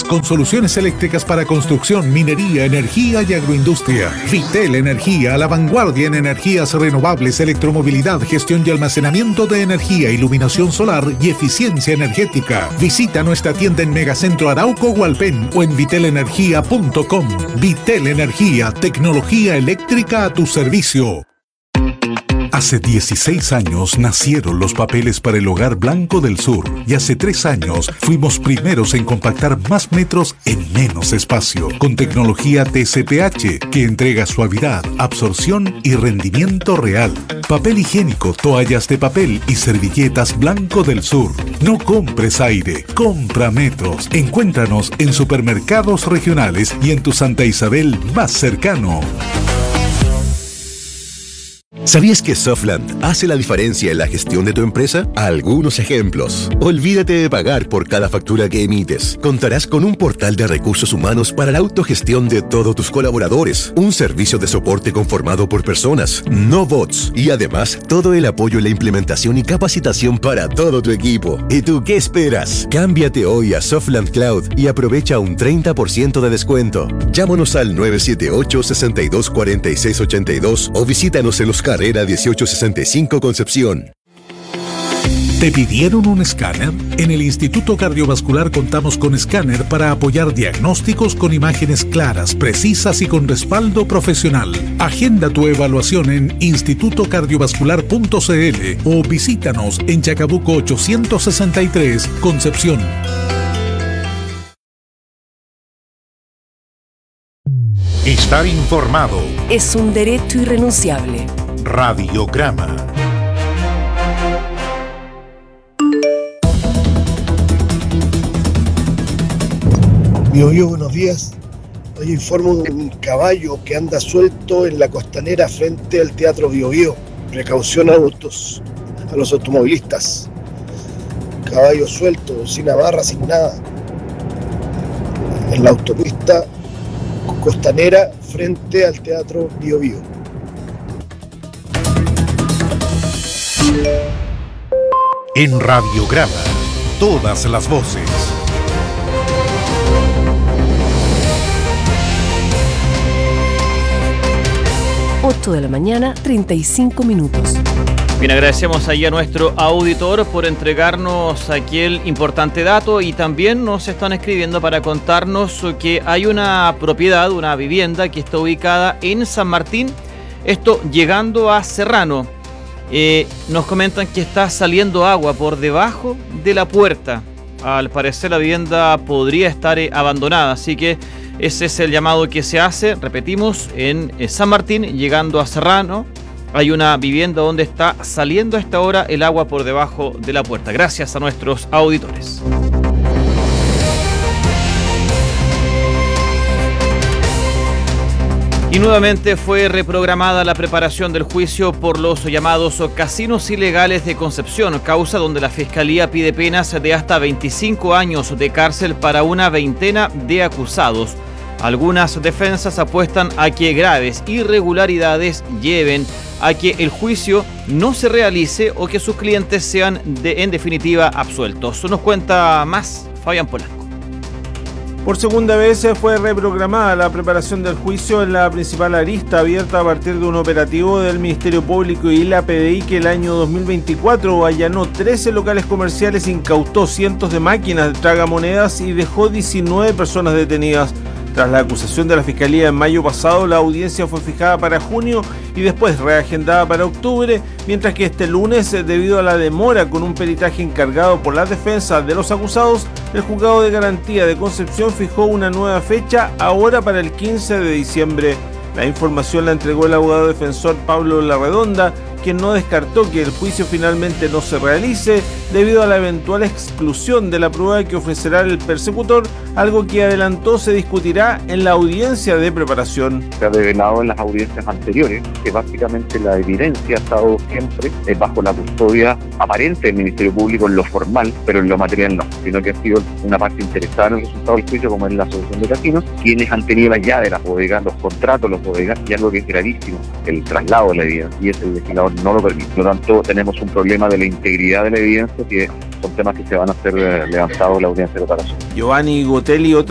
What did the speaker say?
Además, con soluciones eléctricas para construcción, minería, energía y agroindustria. Vitel Energía, a la vanguardia en energías renovables, electromovilidad, gestión y almacenamiento de energía, iluminación solar y eficiencia energética. Visita nuestra tienda en Megacentro Arauco Hualpén o en vitelenergia.com. Vitel Energía, tecnología eléctrica a tu servicio. Hace 16 años nacieron los papeles para el Hogar Blanco del Sur y hace 3 años fuimos primeros en compactar más metros en menos espacio con tecnología TCPH que entrega suavidad, absorción y rendimiento real. Papel higiénico, toallas de papel y servilletas Blanco del Sur. No compres aire, compra metros. Encuéntranos en supermercados regionales y en tu Santa Isabel más cercano. ¿Sabías que Softland hace la diferencia en la gestión de tu empresa? Algunos ejemplos. Olvídate de pagar por cada factura que emites. Contarás con un portal de recursos humanos para la autogestión de todos tus colaboradores, un servicio de soporte conformado por personas, no bots, y además todo el apoyo en la implementación y capacitación para todo tu equipo. ¿Y tú qué esperas? Cámbiate hoy a Softland Cloud y aprovecha un 30% de descuento. Llámanos al 978-624682 o visítanos en los Carrera 1865 Concepción. ¿Te pidieron un escáner? En el Instituto Cardiovascular contamos con escáner para apoyar diagnósticos con imágenes claras, precisas y con respaldo profesional. Agenda tu evaluación en institutocardiovascular.cl o visítanos en Chacabuco 863, Concepción. Estar informado es un derecho irrenunciable. Radiograma. Biobío, buenos días. Hoy informo de un caballo que anda suelto en la costanera frente al Teatro Biobío. Precaución a los automovilistas. Caballo suelto, sin amarra, sin nada. En la autopista costanera frente al Teatro Biobío. En Radiograma, todas las voces. De la mañana, 35 minutos. Bien, agradecemos ahí a nuestro auditor por entregarnos aquel importante dato y también nos están escribiendo para contarnos que hay una propiedad, una vivienda que está ubicada en San Martín, esto llegando a Serrano. Nos comentan que está saliendo agua por debajo de la puerta. Al parecer la vivienda podría estar abandonada, así que ese es el llamado que se hace, repetimos, en San Martín, llegando a Serrano. Hay una vivienda donde está saliendo a esta hora el agua por debajo de la puerta. Gracias a nuestros auditores. Y nuevamente fue reprogramada la preparación del juicio por los llamados casinos ilegales de Concepción, causa donde la Fiscalía pide penas de hasta 25 años de cárcel para una veintena de acusados. Algunas defensas apuestan a que graves irregularidades lleven a que el juicio no se realice o que sus clientes sean en definitiva absueltos. Nos cuenta más Fabián Polanco. Por segunda vez fue reprogramada la preparación del juicio en la principal arista abierta a partir de un operativo del Ministerio Público y la PDI que el año 2024 allanó 13 locales comerciales, incautó cientos de máquinas de tragamonedas y dejó 19 personas detenidas. Tras la acusación de la Fiscalía en mayo pasado, la audiencia fue fijada para junio y después reagendada para octubre, mientras que este lunes, debido a la demora con un peritaje encargado por la defensa de los acusados, el Juzgado de Garantía de Concepción fijó una nueva fecha ahora para el 15 de diciembre. La información la entregó el abogado defensor Pablo Larredonda, quien no descartó que el juicio finalmente no se realice debido a la eventual exclusión de la prueba que ofrecerá el persecutor, algo que adelantó se discutirá en la audiencia de preparación. Se ha revelado en las audiencias anteriores que básicamente la evidencia ha estado siempre bajo la custodia aparente del Ministerio Público en lo formal, pero en lo material no, sino que ha sido una parte interesada en el resultado del juicio, como es la asociación de casinos, quienes han tenido la llave de las bodegas, los contratos, los bodegas, y algo que es gravísimo, el traslado de la evidencia, y ese legislador no lo permite. Por lo tanto, tenemos un problema de la integridad de la evidencia, que son temas que se van a ser levantados en la audiencia de preparación. Giovanni Gotelli,